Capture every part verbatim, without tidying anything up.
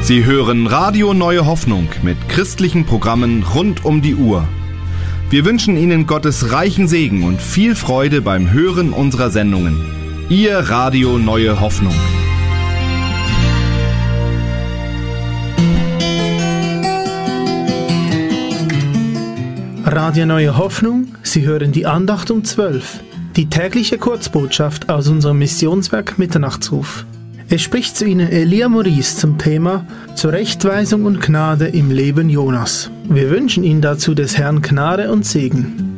Sie hören Radio Neue Hoffnung mit christlichen Programmen rund um die Uhr. Wir wünschen Ihnen Gottes reichen Segen und viel Freude beim Hören unserer Sendungen. Ihr Radio Neue Hoffnung. Radio Neue Hoffnung, Sie hören die Andacht um zwölf, die tägliche Kurzbotschaft aus unserem Missionswerk Mitternachtsruf. Es spricht zu Ihnen Elia Maurice zum Thema Zurechtweisung und Gnade im Leben Jonas. Wir wünschen Ihnen dazu des Herrn Gnade und Segen.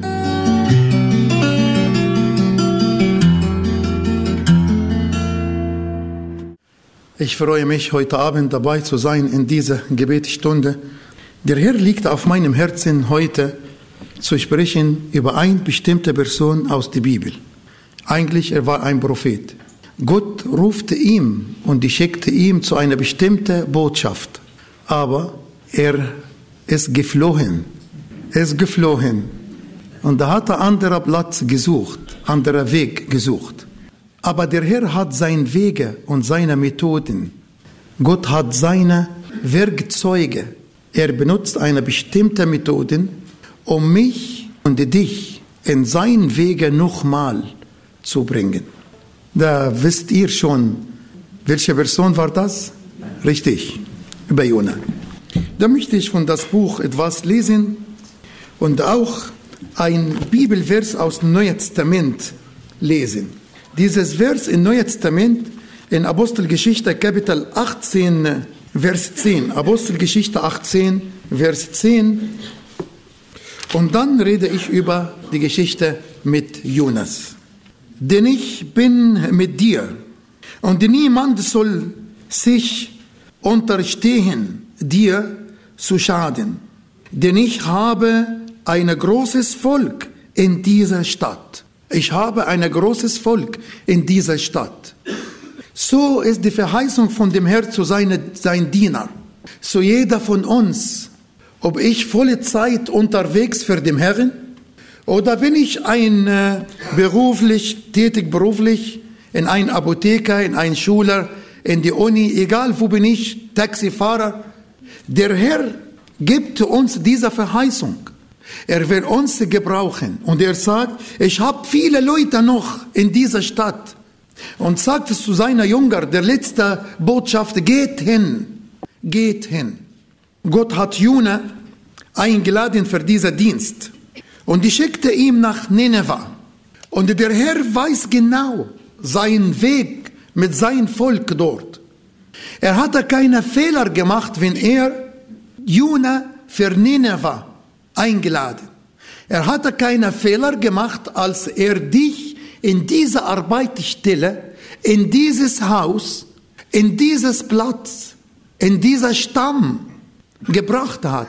Ich freue mich, heute Abend dabei zu sein in dieser Gebetsstunde. Der Herr liegt auf meinem Herzen, heute zu sprechen über eine bestimmte Person aus der Bibel. Eigentlich, er war ein Prophet. Gott rufte ihn und schickte ihn zu einer bestimmten Botschaft. Aber er ist geflohen. Er ist geflohen. Und da hat er anderen Platz gesucht, anderen Weg gesucht. Aber der Herr hat seine Wege und seine Methoden. Gott hat seine Werkzeuge. Er benutzt eine bestimmte Methode, um mich und dich in seinen Wege nochmal zu bringen. Da wisst ihr schon, welche Person war das? Richtig, über Jona. Da möchte ich von das Buch etwas lesen und auch ein Bibelvers aus dem Neuen Testament lesen. Dieses Vers im Neuen Testament in Apostelgeschichte Kapitel achtzehn, Vers zehn. Apostelgeschichte achtzehn, Vers zehn. Und dann rede ich über die Geschichte mit Jonas. Denn ich bin mit dir, und niemand soll sich unterstehen, dir zu schaden. Denn ich habe ein großes Volk in dieser Stadt. Ich habe ein großes Volk in dieser Stadt. So ist die Verheißung von dem Herrn zu seinen sein Diener. So jeder von uns, ob ich volle Zeit unterwegs für den Herrn, oder bin ich ein äh, beruflich, tätig beruflich, in ein Apotheker, in ein Schüler, in die Uni, egal wo bin ich, Taxifahrer. Der Herr gibt uns diese Verheißung. Er will uns gebrauchen. Und er sagt, ich habe viele Leute noch in dieser Stadt. Und sagt es zu seiner Jünger, der letzte Botschaft, geht hin, geht hin. Gott hat Jona eingeladen für diesen Dienst. Und die schickte ihn nach Nineveh. Und der Herr weiß genau seinen Weg mit seinem Volk dort. Er hatte keine Fehler gemacht, wenn er Jona für Nineveh eingeladen. Er hatte keine Fehler gemacht, als er dich in diese Arbeitsstelle, in dieses Haus, in dieses Platz, in dieser Stamm gebracht hat.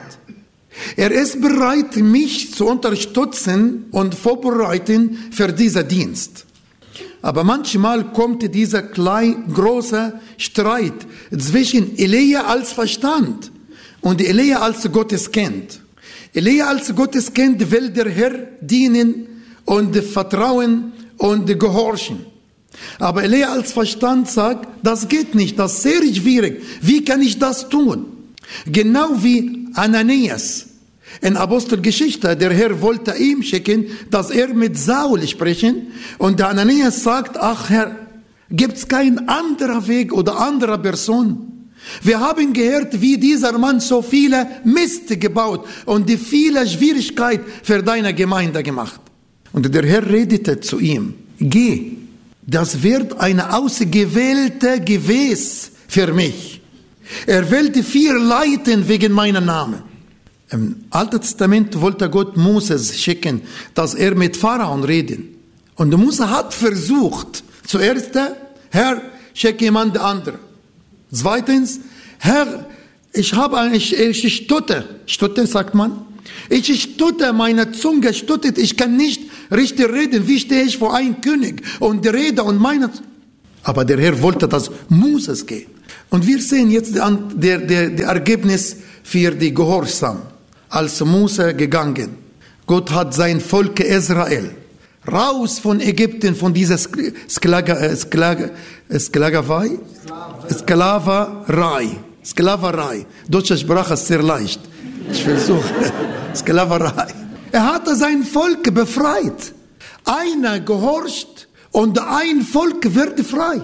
Er ist bereit, mich zu unterstützen und vorbereiten für diesen Dienst. Aber manchmal kommt dieser kleine, große Streit zwischen Elia als Verstand und Elia als Gotteskind. Elia als Gotteskind will der Herr dienen und vertrauen und gehorchen. Aber Elia als Verstand sagt, das geht nicht, das ist sehr schwierig. Wie kann ich das tun? Genau wie Ananias. In Apostelgeschichte, der Herr wollte ihm schicken, dass er mit Saul sprechen. Und der Ananias sagt, ach Herr, gibt es keinen anderen Weg oder andere Person? Wir haben gehört, wie dieser Mann so viele Mist gebaut und die viele Schwierigkeiten für deine Gemeinde gemacht. Und der Herr redete zu ihm, geh, das wird eine ausgewählte Gewäß für mich. Er will die vier leiten wegen meiner Namen. Im Alten Testament wollte Gott Moses schicken, dass er mit Pharao reden. Und Mose hat versucht, zuerst, Herr, schick jemand anderen. Zweitens, Herr, ich habe ein, ich, ich stotter, stotter sagt man, ich stotter, meine Zunge stottert, ich kann nicht richtig reden, wie stehe ich vor einem König und rede und meine, aber der Herr wollte, dass Moses geht. Und wir sehen jetzt der, der, der Ergebnis für die Gehorsam, als Mose gegangen. Gott hat sein Volk Israel raus von Ägypten, von dieser Sklaverei, Sklaverei, Sklaverei Sklaverei. Deutsche Sprache ist sehr leicht. Ich versuche. Sklaverei. Er hatte sein Volk befreit. Einer gehorcht und ein Volk wird frei.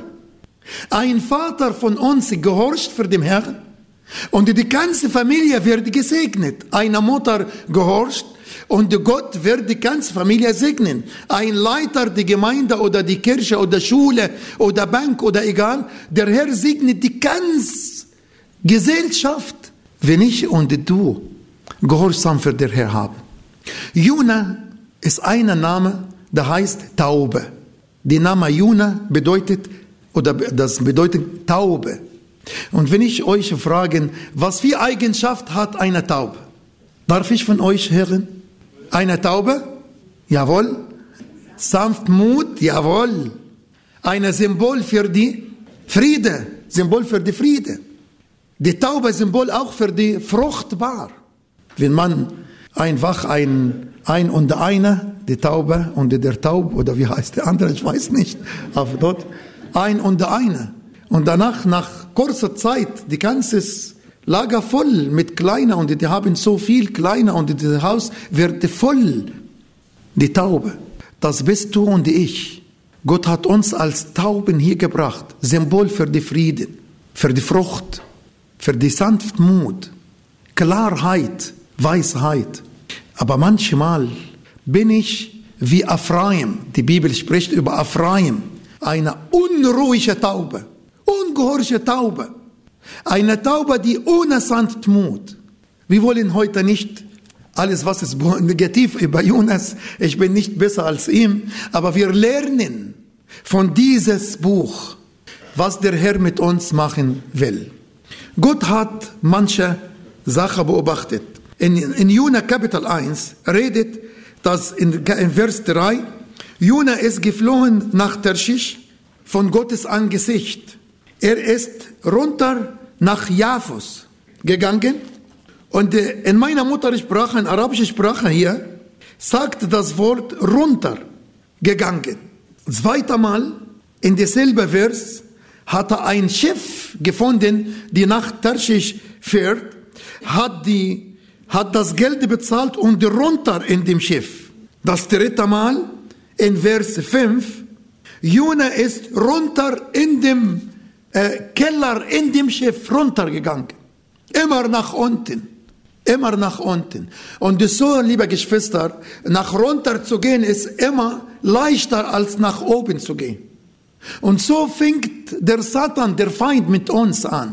Ein Vater von uns gehorcht für den Herrn und die ganze Familie wird gesegnet. Eine Mutter gehorcht und Gott wird die ganze Familie segnen. Ein Leiter, die Gemeinde oder die Kirche oder Schule oder Bank oder egal, der Herr segnet die ganze Gesellschaft, wenn ich und du Gehorsam für den Herr haben. Jona ist ein Name, der heißt Taube. Der Name Jona bedeutet, oder das bedeutet Taube. Und wenn ich euch frage, was für Eigenschaft hat eine Taube? Darf ich von euch hören? Eine Taube? Jawohl. Sanftmut? Jawohl. Ein Symbol für die Friede. Symbol für die Friede. Die Taube Symbol auch für die fruchtbar. Wenn man einfach ein, ein und eine, die Taube und der Taub, oder wie heißt der andere, ich weiß nicht, auf dort, ein und eine. Und danach, nach kurzer Zeit, die ganze Lager voll mit Kleiner und die haben so viel Kleiner und das Haus wird voll. Die Taube, das bist du und ich. Gott hat uns als Tauben hier gebracht, Symbol für die Frieden, für die Frucht, für die Sanftmut, Klarheit, Weisheit. Aber manchmal bin ich wie Ephraim. Die Bibel spricht über Ephraim. Eine unruhige Taube, ungehorchte Taube. Eine Taube, die ohne Sanftmut. Wir wollen heute nicht alles, was ist negativ über Jonas. Ich bin nicht besser als ihm. Aber wir lernen von dieses Buch, was der Herr mit uns machen will. Gott hat manche Sachen beobachtet. In, in Jona Kapitel eins redet, dass in, in Vers drei, Jona ist geflohen nach Tarschisch von Gottes Angesicht. Er ist runter nach Japhos gegangen und in meiner Muttersprache, in arabischer Sprache hier, sagt das Wort runter gegangen. Zweiter Mal in derselben Vers hat er ein Schiff gefunden, die nach Tarschisch fährt, hat die hat das Geld bezahlt und runter in dem Schiff. Das dritte Mal in Vers fünf, Jona ist runter in dem äh, Keller, in dem Schiff runtergegangen. Immer nach unten. Immer nach unten. Und so, liebe Geschwister, nach runter zu gehen ist immer leichter als nach oben zu gehen. Und so fängt der Satan, der Feind, mit uns an.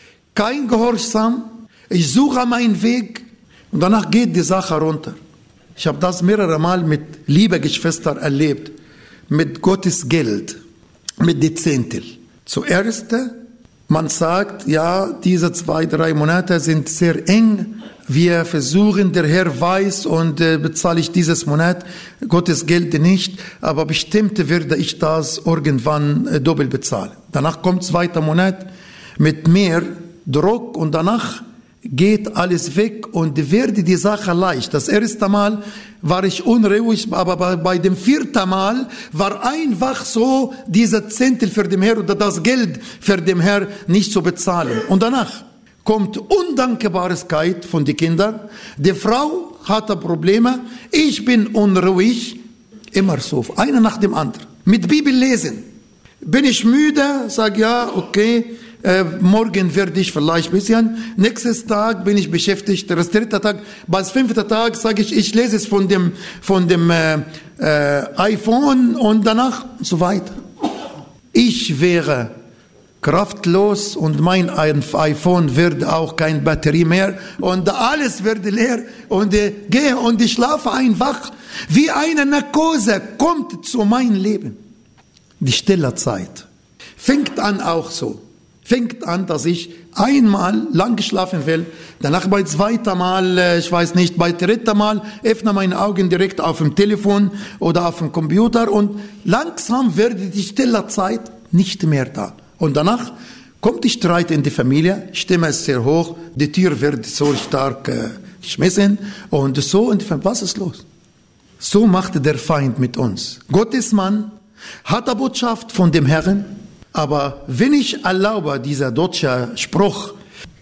Kein Gehorsam, ich suche meinen Weg und danach geht die Sache runter. Ich habe das mehrere Mal mit lieben Geschwistern erlebt, mit Gottes Geld, mit den Zehntel. Zuerst, man sagt, ja, diese zwei, drei Monate sind sehr eng. Wir versuchen, der Herr weiß und äh, bezahle ich dieses Monat Gottes Geld nicht, aber bestimmt werde ich das irgendwann äh, doppelt bezahlen. Danach kommt zweiter Monat mit mehr Druck und danach geht alles weg und wird die Sache leicht. Das erste Mal war ich unruhig, aber bei, bei dem vierten Mal war einfach so, dieser Zehntel für den Herr oder das Geld für den Herr nicht zu bezahlen. Und danach kommt Undankbarkeit von den Kindern. Die Frau hatte Probleme. Ich bin unruhig. Immer so, einer nach dem anderen. Mit Bibel lesen. Bin ich müde? Sag ja, okay. Äh, morgen werde ich vielleicht ein bisschen. Nächstes Tag bin ich beschäftigt. Das dritte Tag, beim fünften Tag sage ich, ich lese es von dem, von dem äh, äh, iPhone und danach so weiter. Ich wäre kraftlos und mein iPhone wird auch keine Batterie mehr und alles wird leer und äh, gehe und ich schlafe einfach wie eine Narkose kommt zu meinem Leben. Die stille Zeit fängt an auch so. Fängt an, dass ich einmal lang geschlafen will, danach bei zweiter Mal, ich weiß nicht, bei dritter Mal öffne meine Augen direkt auf dem Telefon oder auf dem Computer und langsam wird die stille Zeit nicht mehr da. Und danach kommt die Streit in die Familie, Stimme ist sehr hoch, die Tür wird so stark äh, geschmissen und so, und was ist los? So macht der Feind mit uns. Gottes Mann hat eine Botschaft von dem Herrn, aber wenn ich erlaube, dieser deutsche Spruch,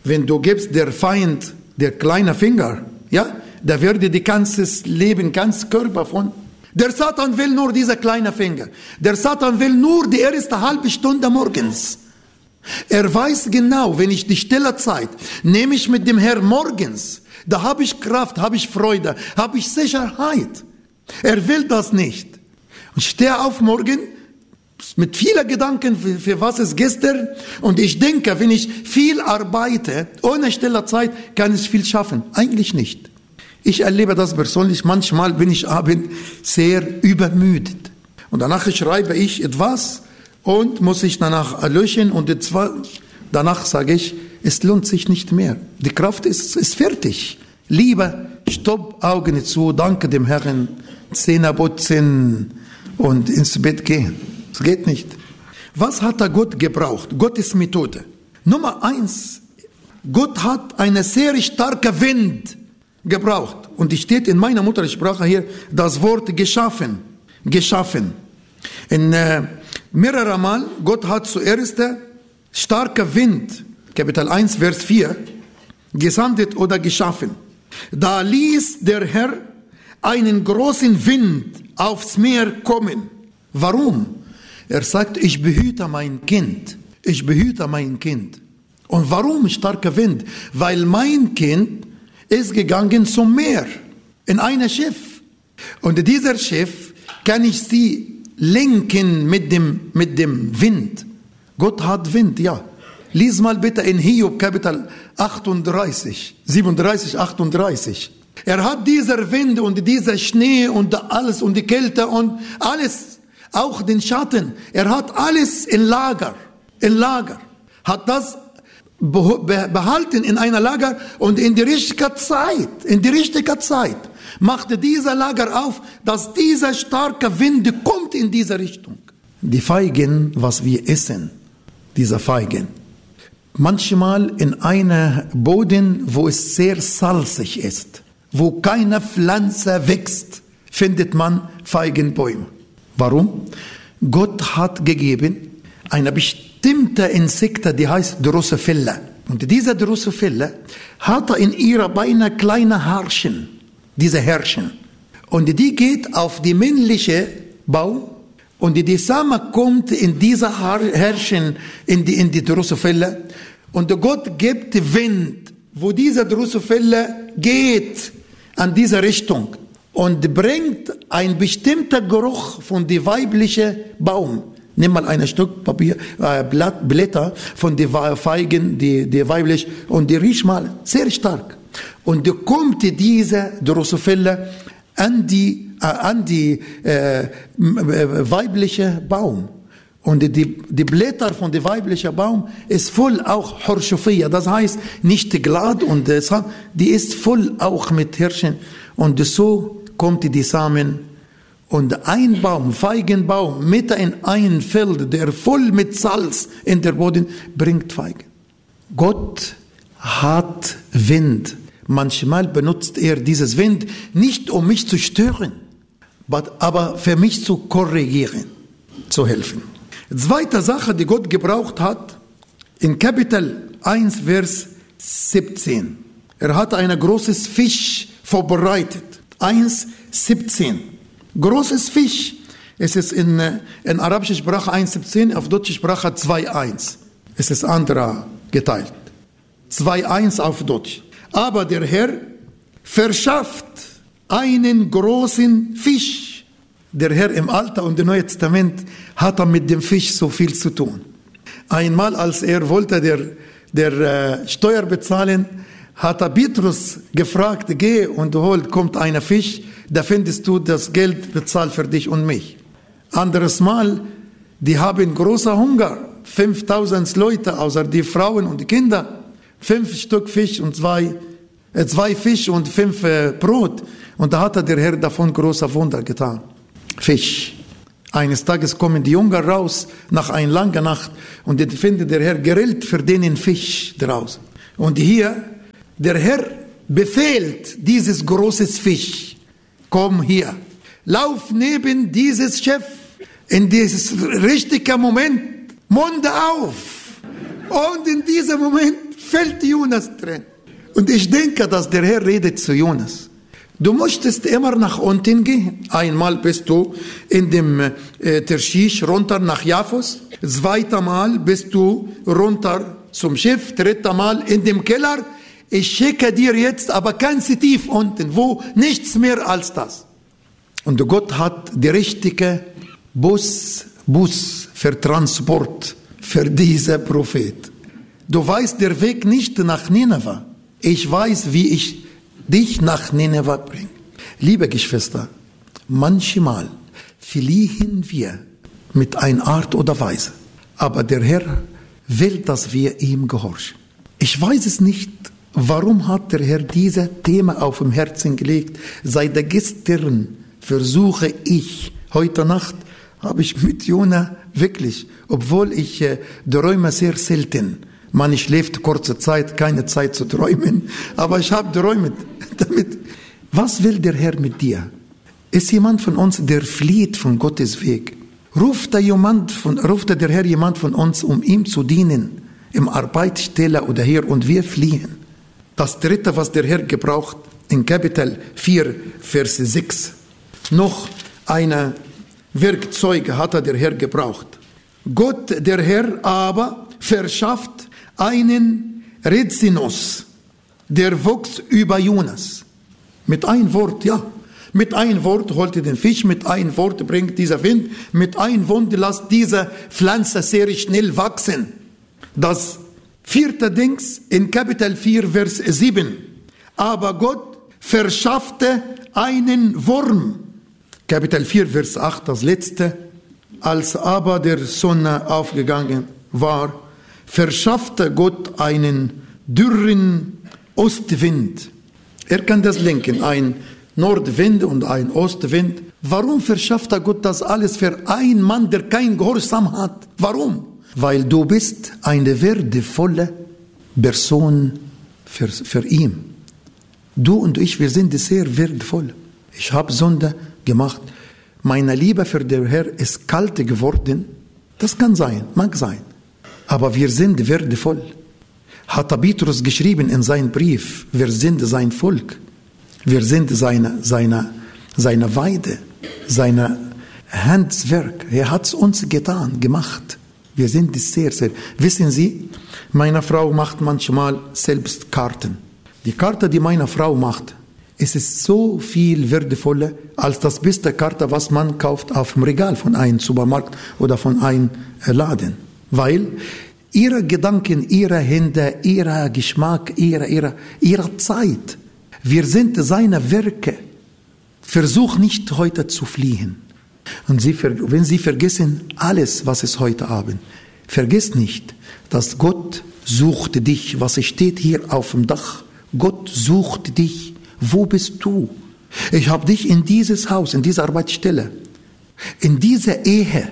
wenn du gibst der Feind der kleine Finger, ja, da würde die ganzes Leben, ganz Körper von. Der Satan will nur dieser kleine Finger. Der Satan will nur die erste halbe Stunde morgens. Er weiß genau, wenn ich die stille Zeit nehme ich mit dem Herrn morgens, da habe ich Kraft, habe ich Freude, habe ich Sicherheit. Er will das nicht. Und ich stehe auf morgen mit vielen Gedanken, für, für was ist gestern. Und ich denke, wenn ich viel arbeite, ohne stille Zeit, kann ich viel schaffen. Eigentlich nicht. Ich erlebe das persönlich. Manchmal bin ich abends sehr übermüdet. Und danach schreibe ich etwas und muss ich danach löschen. Und danach sage ich, es lohnt sich nicht mehr. Die Kraft ist, ist fertig. Lieber, stopp, Augen zu, danke dem Herrn, Zähne putzen und ins Bett gehen. Es geht nicht. Was hat da Gott gebraucht? Gottes Methode. Nummer eins, Gott hat eine sehr starke Wind gebraucht. Und es steht in meiner Muttersprache hier das Wort geschaffen. Geschaffen. In äh, mehrere Mal, Gott hat zuerst starker Wind, Kapitel eins, Vers vier, gesandet oder geschaffen. Da ließ der Herr einen großen Wind aufs Meer kommen. Warum? Er sagt, ich behüte mein Kind. Ich behüte mein Kind. Und warum starker Wind? Weil mein Kind ist gegangen zum Meer, in ein Schiff. Und dieser Schiff kann ich sie lenken mit dem, mit dem Wind. Gott hat Wind, ja. Lies mal bitte in Hiob Kapitel achtunddreißig, siebenunddreißig, achtunddreißig. Er hat dieser Wind und dieser Schnee und alles und die Kälte und alles, auch den Schatten. Er hat alles in Lager, in Lager. Hat das behalten in einer Lager und in die richtige Zeit, in die richtige Zeit machte dieser Lager auf, dass dieser starke Wind kommt in diese Richtung. Die Feigen, was wir essen, diese Feigen, manchmal in einem Boden, wo es sehr salzig ist, wo keine Pflanze wächst, findet man Feigenbäume. Warum? Gott hat gegeben eine bestimmte Insekte, die heißt Drosophila. Und diese Drosophila hat in ihrer Beine kleine Härchen, diese Härchen. Und die geht auf die männliche Baum und die Samen kommt in diese Härchen, in die, in die Drosophila. Und Gott gibt Wind, wo diese Drosophila geht an diese Richtung. Und bringt ein bestimmter Geruch von dem weiblichen Baum. Nimm mal ein Stück Papier, äh, Blatt, Blätter von den Feigen, die, die weiblich, und die riecht mal sehr stark. Und da kommt diese Drosophila an die, äh, an die äh, weibliche Baum. Und die, die Blätter von dem weiblichen Baum ist voll auch Horschofia. Das heißt, nicht glatt, und äh, die ist voll auch mit Hirschen. Und so kommt die Samen und ein Baum, Feigenbaum, mitten in ein Feld, der voll mit Salz in der Boden, bringt Feigen. Gott hat Wind. Manchmal benutzt er dieses Wind nicht, um mich zu stören, aber für mich zu korrigieren, zu helfen. Zweite Sache, die Gott gebraucht hat, in Kapitel eins, Vers siebzehn. Er hat ein großes Fisch vorbereitet. eins, siebzehn. Großes Fisch. Es ist in, in arabischer Sprache eins, siebzehn, auf deutscher Sprache zwei, eins. Es ist anderer geteilt. zwei, eins auf Deutsch. Aber der Herr verschafft einen großen Fisch. Der Herr im Alten und im Neuen Testament hat er mit dem Fisch so viel zu tun. Einmal, als er wollte der, der äh, Steuer bezahlen, hat er Petrus gefragt, geh und hol, kommt ein Fisch, da findest du das Geld bezahlt für dich und mich. Anderes Mal, die haben großer Hunger, fünftausend Leute, außer die Frauen und die Kinder, fünf Stück Fisch und zwei, äh, zwei Fisch und fünf äh, Brot. Und da hat der Herr davon großer Wunder getan. Fisch. Eines Tages kommen die Jünger raus nach einer langen Nacht und die findet der Herr grillt für den Fisch draußen. Und hier, der Herr befehlt dieses großes Fisch, komm hier, lauf neben dieses Schiff, in dieses richtige Moment, Munde auf. Und in diesem Moment fällt Jonas drin. Und ich denke, dass der Herr redet zu Jonas. Du möchtest immer nach unten gehen. Einmal bist du in dem äh, Tarschisch runter nach Japhos. Zweiter Mal bist du runter zum Schiff. Dritter Mal in dem Keller. Ich schicke dir jetzt aber ganz tief unten, wo nichts mehr als das. Und Gott hat die richtige Bus, Bus für Transport für diesen Prophet. Du weißt der Weg nicht nach Nineveh. Ich weiß, wie ich dich nach Nineveh bringe. Liebe Geschwister, manchmal fliehen wir mit einer Art oder Weise, aber der Herr will, dass wir ihm gehorchen. Ich weiß es nicht, warum hat der Herr dieses Thema auf dem Herzen gelegt. Seit gestern versuche ich, heute Nacht habe ich mit Jona wirklich, obwohl ich äh, träume sehr selten. Man schläft kurze Zeit, keine Zeit zu träumen, aber ich habe träumt damit. Was will der Herr mit dir? Ist jemand von uns, der flieht von Gottes Weg? Ruft da jemand von, ruft der Herr jemand von uns, um ihm zu dienen, im Arbeitsstelle oder hier, und wir fliehen? Das dritte, was der Herr gebraucht, in Kapitel vier, Vers sechs. Noch eine Werkzeuge hat der Herr gebraucht. Gott, der Herr, aber verschafft einen Rezinus, der wuchs über Jonas. Mit ein Wort, ja. Mit ein Wort holt er den Fisch, mit ein Wort bringt dieser Wind, mit ein Wort lässt diese Pflanze sehr schnell wachsen. Das vierte Dings in Kapitel vier, Vers sieben. Aber Gott verschaffte einen Wurm. Kapitel vier, Vers acht, das letzte. Als aber der Sonne aufgegangen war, verschaffte Gott einen dürren Ostwind. Er kann das lenken, ein Nordwind und ein Ostwind. Warum verschafft Gott das alles für einen Mann, der kein Gehorsam hat? Warum? Weil du bist eine wertvolle Person für, für ihn. Du und ich, wir sind sehr wertvoll. Ich habe Sünde gemacht. Meine Liebe für den Herrn ist kalt geworden. Das kann sein, mag sein. Aber wir sind wertvoll. Hat Petrus geschrieben in seinem Brief, wir sind sein Volk. Wir sind seine, seine, seine Weide, sein Handwerk. Er hat es uns getan, gemacht. Wir sind sehr, sehr. Wissen Sie, meine Frau macht manchmal selbst Karten. Die Karte, die meine Frau macht, es ist so viel wertvoller als das beste Karte, was man kauft auf dem Regal von einem Supermarkt oder von einem Laden. Weil ihre Gedanken, ihre Hände, ihr Geschmack, ihre, ihre, ihre Zeit, wir sind seine Werke. Versuch nicht heute zu fliehen. Und sie, wenn Sie vergessen alles, was ist heute Abend, vergiss nicht, dass Gott sucht dich, was steht hier auf dem Dach. Gott sucht dich. Wo bist du? Ich habe dich in dieses Haus, in diese Arbeitsstelle, in diese Ehe.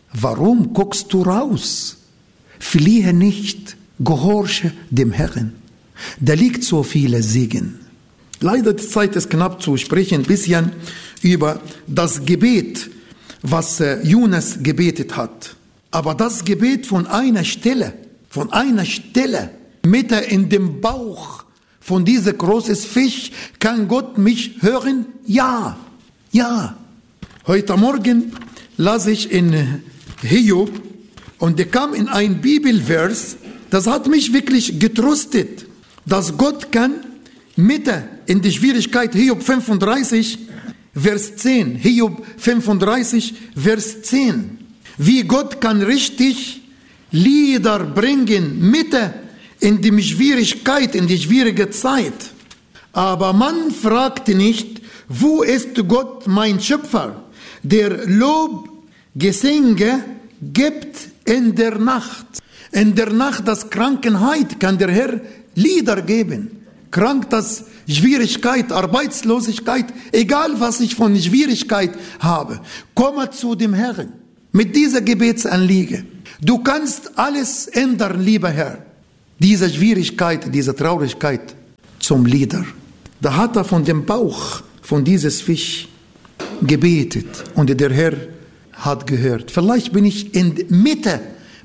Warum guckst du raus? Fliehe nicht, gehorche dem Herrn. Da liegt so viele Segen. Leider die Zeit ist knapp zu sprechen, ein bisschen über das Gebet, was Jonas gebetet hat. Aber das Gebet von einer Stelle, von einer Stelle, mitten in dem Bauch von diesem großen Fisch, kann Gott mich hören? Ja, ja. Heute Morgen las ich in Hiob und der kam in ein Bibelvers, das hat mich wirklich getröstet, dass Gott kann mitten in die Schwierigkeit, Hiob fünfunddreißig, Vers zehn, Hiob fünfunddreißig, Vers zehn, wie Gott kann richtig Lieder bringen, mitten in die Schwierigkeit, in die schwierige Zeit. Aber man fragt nicht, wo ist Gott, mein Schöpfer, der Lobgesänge gibt in der Nacht. In der Nacht, das Krankheit, kann der Herr Lieder geben. Krank, das Schwierigkeit, Arbeitslosigkeit, egal was ich von Schwierigkeit habe, komme zu dem Herrn mit dieser Gebetsanliege. Du kannst alles ändern, lieber Herr. Diese Schwierigkeit, diese Traurigkeit zum Lieder. Da hat er von dem Bauch von dieses Fisch gebetet und der Herr hat gehört. Vielleicht bin ich in der Mitte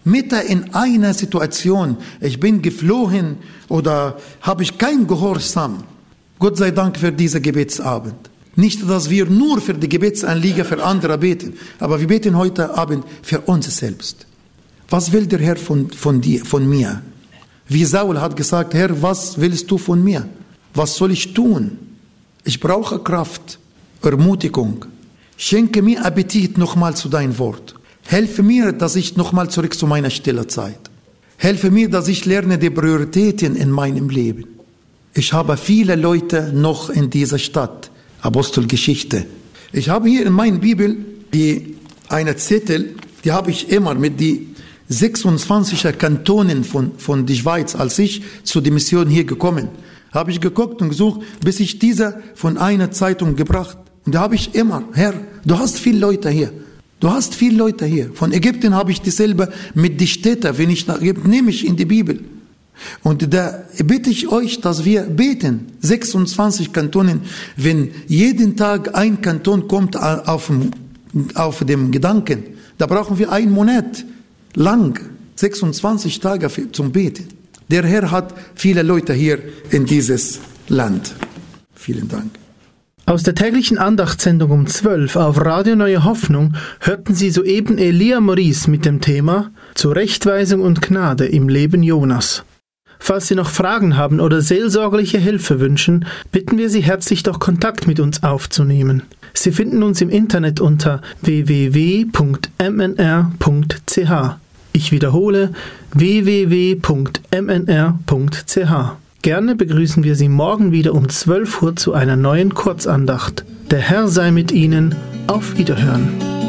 mitten in einer Situation, ich bin geflohen oder habe ich kein Gehorsam. Gott sei Dank für diesen Gebetsabend. Nicht, dass wir nur für die Gebetsanliegen für andere beten, aber wir beten heute Abend für uns selbst. Was will der Herr von, von dir, von mir? Wie Saul hat gesagt, Herr, was willst du von mir? Was soll ich tun? Ich brauche Kraft, Ermutigung. Schenke mir Appetit nochmal zu dein Wort. Helfe mir, dass ich nochmal zurück zu meiner stille Zeit. Helfe mir, dass ich lerne die Prioritäten in meinem Leben. Ich habe viele Leute noch in dieser Stadt. Apostelgeschichte. Ich habe hier in meiner Bibel die, eine Zettel, die habe ich immer mit die sechsundzwanzig Kantonen von, von der Schweiz, als ich zu der Mission hier gekommen, habe ich geguckt und gesucht, bis ich diese von einer Zeitung gebracht. Und da habe ich immer, Herr, du hast viele Leute hier. Du hast viele Leute hier. Von Ägypten habe ich dieselbe mit den Städten, wenn ich nach Ägypten, nehme ich in die Bibel. Und da bitte ich euch, dass wir beten. sechsundzwanzig Kantonen, wenn jeden Tag ein Kanton kommt auf, auf dem Gedanken, da brauchen wir einen Monat lang, sechsundzwanzig Tage für, zum Beten. Der Herr hat viele Leute hier in dieses Land. Vielen Dank. Aus der täglichen Andachtssendung um zwölf auf Radio Neue Hoffnung hörten Sie soeben Elia Maurice mit dem Thema Zurechtweisung und Gnade im Leben Jonas. Falls Sie noch Fragen haben oder seelsorgerliche Hilfe wünschen, bitten wir Sie herzlich, doch Kontakt mit uns aufzunehmen. Sie finden uns im Internet unter w w w punkt m n r punkt c h. Ich wiederhole w w w punkt m n r punkt c h. Gerne begrüßen wir Sie morgen wieder um zwölf Uhr zu einer neuen Kurzandacht. Der Herr sei mit Ihnen. Auf Wiederhören.